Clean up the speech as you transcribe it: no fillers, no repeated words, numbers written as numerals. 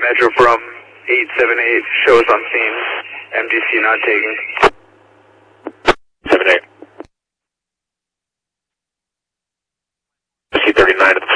Metro from 878, shows on scene, MDC not taking. 78. C39 at the